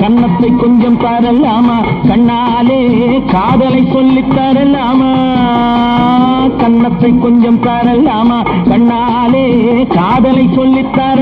கன்னத்தை கொஞ்சம் தரலாமா கண்ணாலே காதலை சொல்லித் தரலாமா கன்னத்தை கொஞ்சம் தரலாமா கண்ணாலே காதலை சொல்லித் தர